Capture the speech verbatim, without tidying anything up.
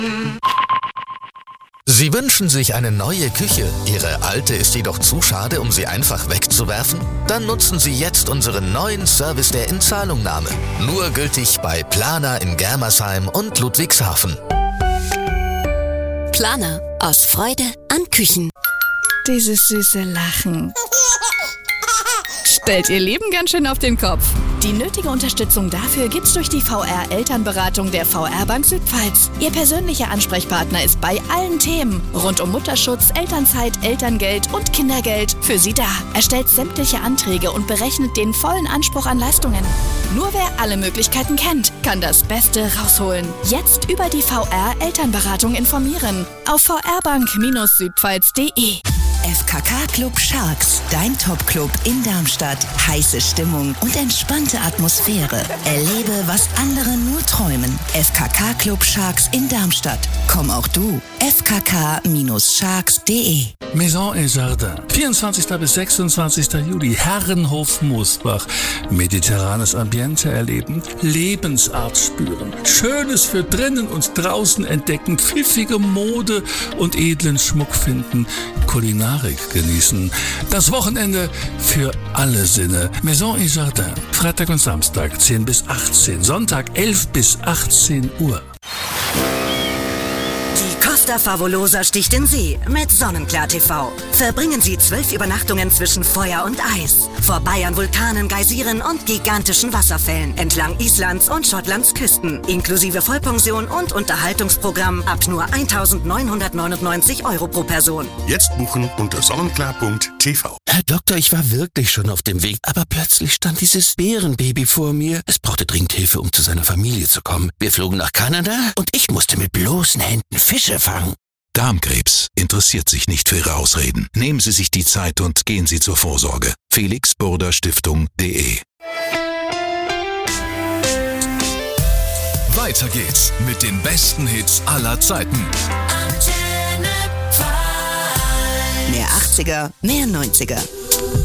Sie wünschen sich eine neue Küche, Ihre alte ist jedoch zu schade, um sie einfach wegzuwerfen? Dann nutzen Sie jetzt unseren neuen Service der Inzahlungnahme. Nur gültig bei Plana in Germersheim und Ludwigshafen. Plana, aus Freude an Küchen. Dieses süße Lachen stellt Ihr Leben ganz schön auf den Kopf. Die nötige Unterstützung dafür gibt's durch die V R-Elternberatung der V R-Bank Südpfalz. Ihr persönlicher Ansprechpartner ist bei allen Themen rund um Mutterschutz, Elternzeit, Elterngeld und Kindergeld für Sie da. Er stellt sämtliche Anträge und berechnet den vollen Anspruch an Leistungen. Nur wer alle Möglichkeiten kennt, kann das Beste rausholen. Jetzt über die V R-Elternberatung informieren auf v r bank südpfalz punkt de. F K K Club Sharks, dein Top-Club in Darmstadt. Heiße Stimmung und entspannte Atmosphäre. Erlebe, was andere nur träumen. F K K Club Sharks in Darmstadt. Komm auch du. f k k sharks punkt de. Maison et Jardin. vierundzwanzigsten bis sechsundzwanzigsten Juli. Herrenhof Moosbach. Mediterranes Ambiente erleben. Lebensart spüren. Schönes für drinnen und draußen entdecken. Pfiffige Mode und edlen Schmuck finden. Kulinarik genießen. Das Wochenende für alle Sinne. Maison et Jardin. Freitag und Samstag zehn bis achtzehn. Sonntag elf bis achtzehn Uhr. Die Costa Favolosa sticht in See mit Sonnenklar T V. Verbringen Sie zwölf Übernachtungen zwischen Feuer und Eis. Vorbei an Vulkanen, Geysiren und gigantischen Wasserfällen entlang Islands und Schottlands Küsten. Inklusive Vollpension und Unterhaltungsprogramm ab nur eintausendneunhundertneunundneunzig Euro pro Person. Jetzt buchen unter sonnenklar punkt t v. Herr Doktor, ich war wirklich schon auf dem Weg, aber plötzlich stand dieses Bärenbaby vor mir. Es brauchte dringend Hilfe, um zu seiner Familie zu kommen. Wir flogen nach Kanada und ich musste mit bloßen Händen Fische fangen. Darmkrebs interessiert sich nicht für Ihre Ausreden. Nehmen Sie sich die Zeit und gehen Sie zur Vorsorge. Felix Burda Stiftung punkt de. Weiter geht's mit den besten Hits aller Zeiten. Mehr achtziger, mehr neunziger.